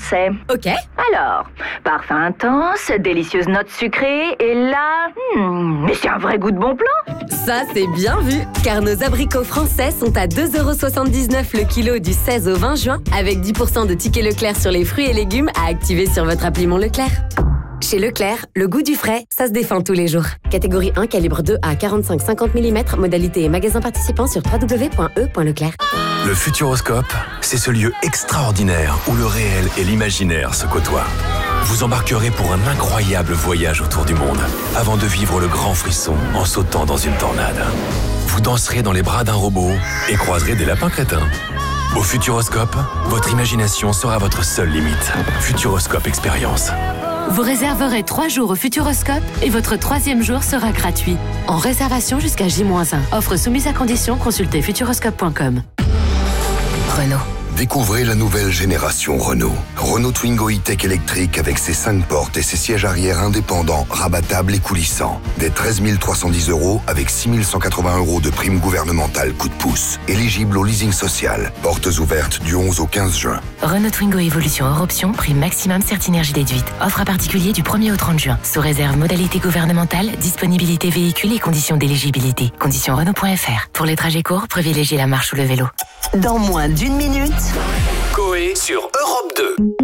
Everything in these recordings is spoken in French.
français. Ok. Alors, parfum intense, délicieuse note sucrée, et là... mais c'est un vrai goût de bon plan. Ça, c'est bien vu, car nos abricots français sont à 2,79€ le kilo du 16 au 20 juin, avec 10% de tickets Leclerc sur les fruits et légumes à activer sur votre appli Mon Leclerc. Chez Leclerc, le goût du frais, ça se défend tous les jours. Catégorie 1, calibre 2 à 45-50 mm, modalité et magasin participant sur www.e.leclerc. Le Futuroscope, c'est ce lieu extraordinaire où le réel et l'imaginaire se côtoient. Vous embarquerez pour un incroyable voyage autour du monde, avant de vivre le grand frisson en sautant dans une tornade. Vous danserez dans les bras d'un robot et croiserez des lapins crétins. Au Futuroscope, votre imagination sera votre seule limite. Futuroscope Expérience. Vous réserverez 3 jours au Futuroscope et votre 3e jour sera gratuit. En réservation jusqu'à J-1. Offre soumise à condition, consultez futuroscope.com. Renault. Découvrez la nouvelle génération Renault. Renault Twingo E-Tech électrique avec ses 5 portes et ses sièges arrière indépendants, rabattables et coulissants. Dès 13 310 € avec 6 180 € de prime gouvernementale coup de pouce. Éligible au leasing social. Portes ouvertes du 11 au 15 juin. Renault Twingo Evolution hors option, prime maximum Certinergie déduite. Offre à particulier du 1er au 30 juin. Sous réserve modalité gouvernementale, disponibilité véhicule et conditions d'éligibilité. Conditions Renault.fr. Pour les trajets courts, privilégiez la marche ou le vélo. Dans moins d'une minute, Coé sur Europe 2.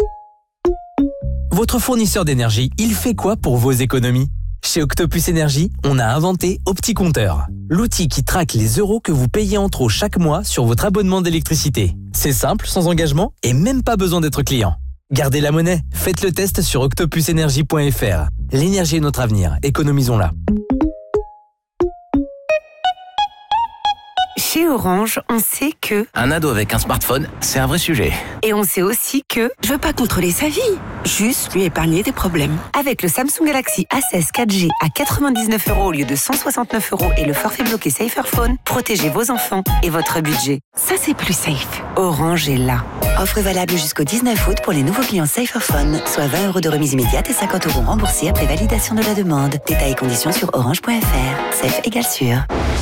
Votre fournisseur d'énergie, il fait quoi pour vos économies ? Chez Octopus Énergie, on a inventé OptiCompteur, l'outil qui traque les euros que vous payez en trop chaque mois sur votre abonnement d'électricité. C'est simple, sans engagement et même pas besoin d'être client. Gardez la monnaie, faites le test sur octopusenergie.fr. L'énergie est notre avenir, économisons-la. Chez Orange, on sait que... Un ado avec un smartphone, c'est un vrai sujet. Et on sait aussi que... Je veux pas contrôler sa vie, juste lui épargner des problèmes. Avec le Samsung Galaxy A16 4G à 99 € au lieu de 169 € et le forfait bloqué Saferphone, protégez vos enfants et votre budget. Ça, c'est plus safe. Orange est là. offre valable jusqu'au 19 août pour les nouveaux clients Saferphone, soit 20 € de remise immédiate et 50 € remboursés après validation de la demande. Détails et conditions sur orange.fr. Safe égale sûr.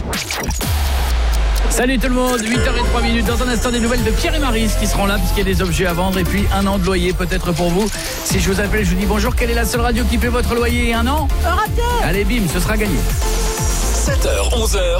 Salut tout le monde, 8h03 dans un instant des nouvelles de Pierre et Maryse qui seront là puisqu'il y a des objets à vendre et puis un an de loyer peut-être pour vous. Si je vous appelle, je vous dis bonjour, quelle est la seule radio qui fait votre loyer et un an ? Europe 2. Allez bim, ce sera gagné. 7h, 11h.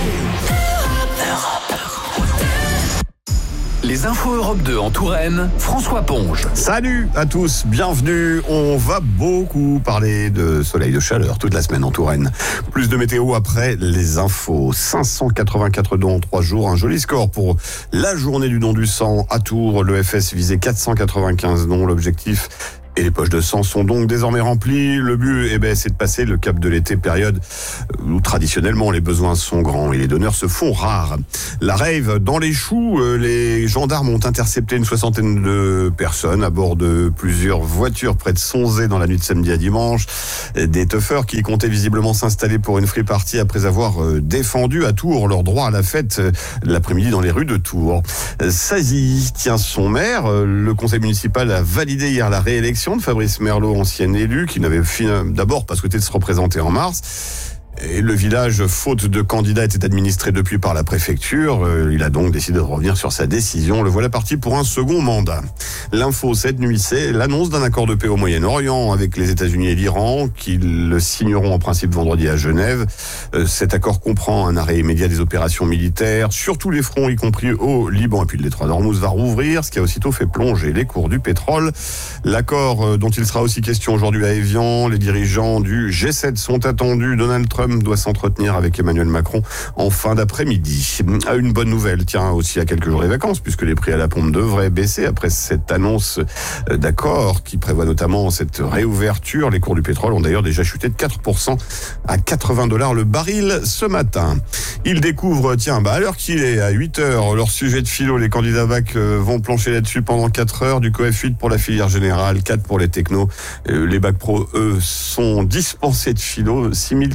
Les infos Europe 2 en Touraine, François Ponge. Salut à tous, bienvenue. On va beaucoup parler de soleil, de chaleur toute la semaine en Touraine. Plus de météo après les infos. 584 dons en 3 jours, un joli score pour la journée du don du sang à Tours. L'EFS visait 495 dons, l'objectif et les poches de sang sont donc désormais remplies. Le but, c'est de passer le cap de l'été, période où traditionnellement les besoins sont grands et les donneurs se font rares. La rave dans les choux, les gendarmes ont intercepté une 60aine de personnes à bord de plusieurs voitures près de Sonzé dans la nuit de samedi à dimanche. Des teufeurs qui comptaient visiblement s'installer pour une free party après avoir défendu à Tours leur droit à la fête l'après-midi dans les rues de Tours. Sazy tient son maire. Le conseil municipal a validé hier la réélection de Fabrice Merlot, ancien élu, qui n'avait d'abord pas souhaité se représenter en mars. Et le village, faute de candidat, était administré depuis par la préfecture. Il a donc décidé de revenir sur sa décision. Le voilà parti pour un second mandat. L'info cette nuit, c'est l'annonce d'un accord de paix au Moyen-Orient avec les États-Unis et l'Iran, qui le signeront en principe vendredi à Genève. Cet accord comprend un arrêt immédiat des opérations militaires sur tous les fronts, y compris au Liban. Et puis le détroit d'Ormuz va rouvrir, ce qui a aussitôt fait plonger les cours du pétrole. L'accord dont il sera aussi question aujourd'hui à Évian, les dirigeants du G7 sont attendus. Donald Trump doit s'entretenir avec Emmanuel Macron en fin d'après-midi. Une bonne nouvelle, tiens, aussi à quelques jours des vacances, puisque les prix à la pompe devraient baisser après cette annonce d'accord qui prévoit notamment cette réouverture. Les cours du pétrole ont d'ailleurs déjà chuté de 4% à $80 le baril ce matin. Ils découvrent, à l'heure qu'il est, à 8h, leur sujet de philo. Les candidats bac vont plancher là-dessus pendant 4 heures. Du coef 8 pour la filière générale, 4 pour les technos. Les bac pro, eux, sont dispensés de philo,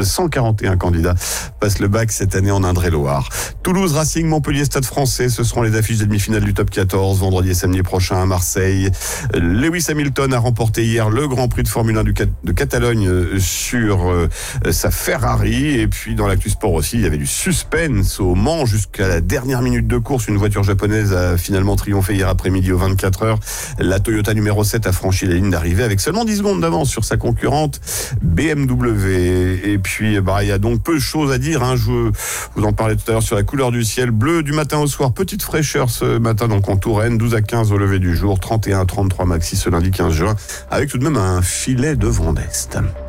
141 candidats passent le bac cette année en Indre-et-Loire. Toulouse, Racing, Montpellier, Stade Français, ce seront les affiches des demi-finales du top 14, vendredi et samedi prochain à Marseille. Lewis Hamilton a remporté hier le Grand Prix de Formule 1 de Catalogne sur sa Ferrari. Et puis dans l'actu sport aussi, il y avait du suspense au Mans jusqu'à la dernière minute de course. Une voiture japonaise a finalement triomphé hier après-midi aux 24 heures. La Toyota numéro 7 a franchi la ligne d'arrivée avec seulement 10 secondes d'avance sur sa concurrente BMW. Et puis il y a donc peu de choses à dire. Je vous en parlais tout à l'heure sur la couleur du ciel bleu du matin au soir. Petite fraîcheur ce matin donc en Touraine, 12 à 15 au lever du jour, 31 à 33 maxi ce lundi 15 juin, avec tout de même un filet de vent d'est.